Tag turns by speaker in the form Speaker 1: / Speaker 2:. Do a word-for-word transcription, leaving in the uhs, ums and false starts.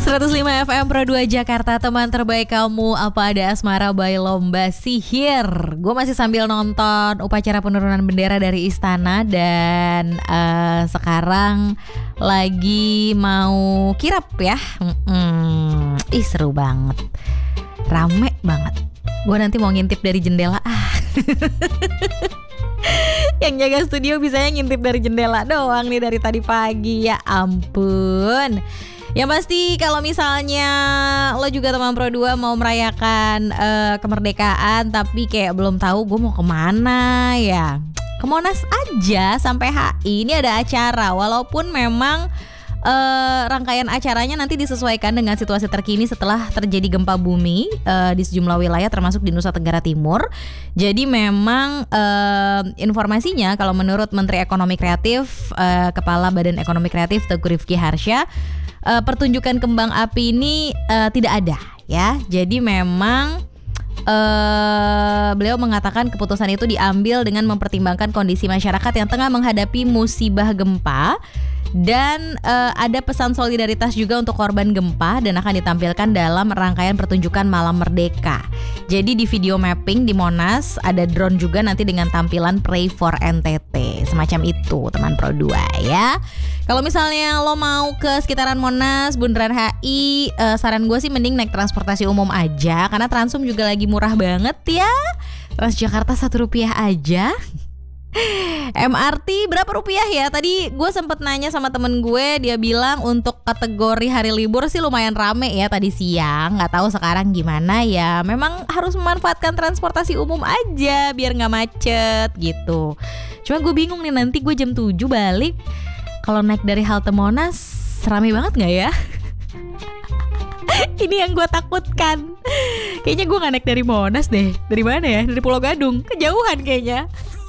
Speaker 1: seratus lima F M Pro dua Jakarta, teman terbaik kamu. Apa ada asmara by Lomba Sihir. Gue masih sambil nonton upacara penurunan bendera dari istana. Dan uh, sekarang lagi mau kirap ya. Mm-mm. Ih seru banget, rame banget. Gue nanti mau ngintip dari jendela. Ah. Yang jaga studio bisanya ngintip dari jendela doang nih dari tadi pagi. Ya ampun. Yang pasti kalau misalnya lo juga teman Pro dua mau merayakan uh, kemerdekaan tapi kayak belum tahu gue mau kemana ya, ke Monas aja sampai H I. Ini ada acara walaupun memang Uh, rangkaian acaranya nanti disesuaikan dengan situasi terkini setelah terjadi gempa bumi uh, di sejumlah wilayah termasuk di Nusa Tenggara Timur. Jadi memang uh, informasinya kalau menurut Menteri Ekonomi Kreatif, uh, Kepala Badan Ekonomi Kreatif Teguh Rifki Harsha, uh, pertunjukan kembang api ini uh, tidak ada ya. Jadi memang Uh, beliau mengatakan keputusan itu diambil dengan mempertimbangkan kondisi masyarakat yang tengah menghadapi musibah gempa. Dan uh, ada pesan solidaritas juga untuk korban gempa dan akan ditampilkan dalam rangkaian pertunjukan Malam Merdeka. Jadi di video mapping di Monas ada drone juga nanti dengan tampilan Pray for N T T. Semacam itu teman Pro dua ya. Kalau misalnya lo mau ke sekitaran Monas, Bundaran H I, uh, saran gue sih mending naik transportasi umum aja. Karena Transum juga lagi murah banget ya. Transjakarta satu rupiah aja. M R T berapa rupiah ya? Tadi gue sempet nanya sama temen gue, dia bilang untuk kategori hari libur sih lumayan rame ya tadi siang. Gak tahu sekarang gimana ya. Memang harus memanfaatkan transportasi umum aja biar gak macet gitu. Cuma gue bingung nih, nanti gue jam tujuh balik, kalau naik dari halte Monas rame banget gak ya? Ini yang gue takutkan. Kayaknya gue gak naik dari Monas deh. Dari mana ya? Dari Pulau Gadung. Kejauhan kayaknya.